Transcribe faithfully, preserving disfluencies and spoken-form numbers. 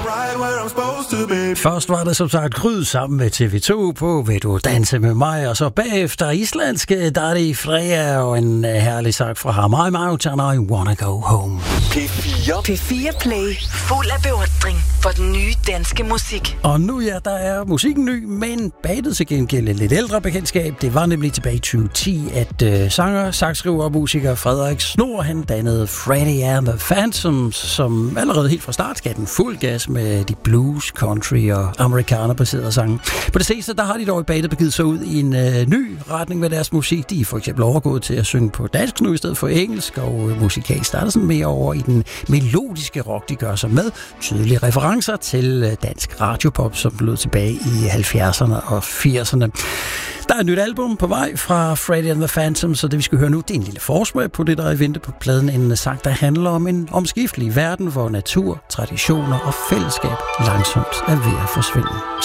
Først var det som sagt Kryd sammen med T V to på Vil du danse med mig, og så bagefter islandske Daddy Freja og en herlig sang fra ham, I'm out and I wanna go home. P fire. P fire Play, fuld af beundring for den nye danske musik. Og nu ja, der er musikken ny, men badet til gengæld et lidt ældre bekendtskab. Det var nemlig tilbage i tyve ti, at øh, sanger, sangsskriver og musiker Frederik Snor, han dannede Freddie and the Phantoms, som allerede helt fra start gav den fuld gas med de blues, country og amerikaner-baserede sange. På det seneste, der har de dog i badet begivet sig ud i en øh, ny retning med deres musik. De er for eksempel overgået til at synge på dansk nu i stedet for engelsk, og øh, musikalsk starter sådan mere over i den melodiske rock, de gør sig med. Tydelige referencer til øh, dansk radiopop, som lød tilbage i halvfjerdserne og firserne. Der er et nyt album på vej fra Freddie and the Phantoms, så det vi skal høre nu, det er en lille forsmag på det, der er i vente på pladen. En sang, der handler om en omskiftelig verden, hvor natur, traditioner og fællesskab langsomt er ved at forsvinde.